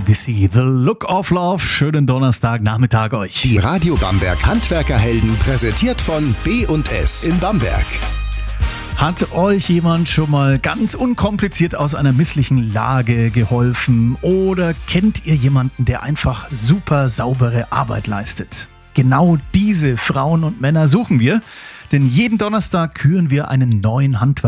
ABC, The Look of Love. Schönen Donnerstagnachmittag euch. Die Radio Bamberg Handwerkerhelden, präsentiert von B&S in Bamberg. Hat euch jemand schon mal ganz unkompliziert aus einer misslichen Lage geholfen? Oder kennt ihr jemanden, der einfach super saubere Arbeit leistet? Genau diese Frauen und Männer suchen wir, denn jeden Donnerstag küren wir einen neuen Handwerker